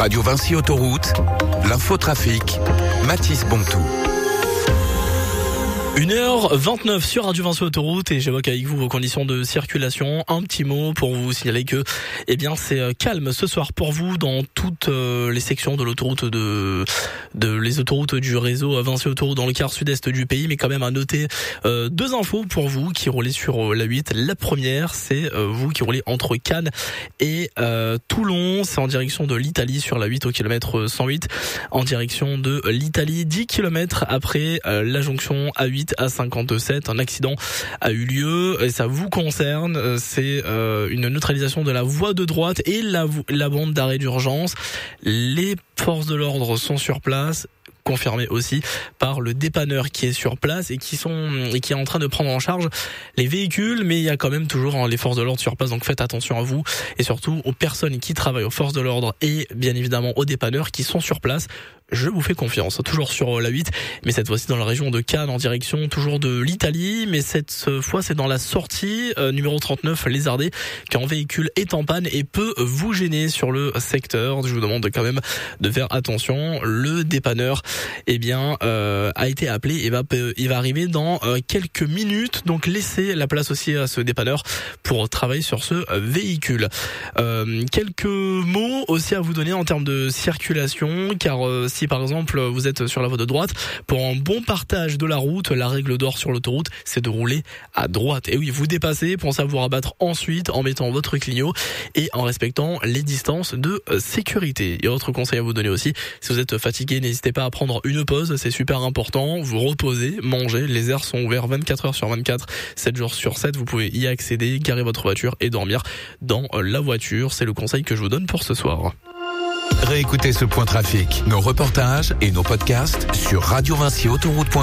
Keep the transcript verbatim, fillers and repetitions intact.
Radio Vinci Autoroute, l'infotrafic, Mathis Bontou. une heure vingt-neuf sur Radio Vinci Autoroute et j'évoque avec vous vos conditions de circulation. Un petit mot pour vous signaler que, eh bien, c'est calme ce soir pour vous dans toutes les sections de l'autoroute de, de les autoroutes du réseau Vinci Autoroute dans le quart sud-est du pays. Mais quand même à noter euh, deux infos pour vous qui roulez sur la huit. La première, c'est euh, vous qui roulez entre Cannes et euh, Toulon. C'est en direction de l'Italie sur la huit au kilomètre cent huit. En direction de l'Italie, dix kilomètres après euh, la jonction A huit à cinquante-sept, un accident a eu lieu et ça vous concerne. C'est euh, une neutralisation de la voie de droite et la, la bande d'arrêt d'urgence. Les forces de l'ordre sont sur place, confirmé aussi par le dépanneur qui est sur place et qui sont et qui est en train de prendre en charge les véhicules, mais il y a quand même toujours hein, les forces de l'ordre sur place, donc faites attention à vous et surtout aux personnes qui travaillent aux forces de l'ordre et bien évidemment aux dépanneurs qui sont sur place. Je vous fais confiance, toujours sur la huit, mais cette fois-ci dans la région de Cannes, en direction toujours de l'Italie, mais cette fois c'est dans la sortie euh, numéro trente-neuf, Lézardé, qui en véhicule est en panne et peut vous gêner sur le secteur. Je vous demande quand même de faire attention. Le dépanneur, eh bien, euh, a été appelé et va, il va arriver dans euh, quelques minutes, donc laissez la place aussi à ce dépanneur pour travailler sur ce véhicule. Euh, quelques mots aussi à vous donner en termes de circulation, car euh, si par exemple vous êtes sur la voie de droite, pour un bon partage de la route, la règle d'or sur l'autoroute, c'est de rouler à droite. Et oui, vous dépassez, pensez à vous rabattre ensuite en mettant votre clignot et en respectant les distances de sécurité. Et autre conseil à vous donner aussi, si vous êtes fatigué, n'hésitez pas à prendre une pause, c'est super important. Vous reposez, mangez, les aires sont ouverts vingt-quatre heures sur vingt-quatre, sept jours sur sept, vous pouvez y accéder, garer votre voiture et dormir dans la voiture. C'est le conseil que je vous donne pour ce soir. Réécoutez ce point trafic, nos reportages et nos podcasts sur radio vinci autoroute point com.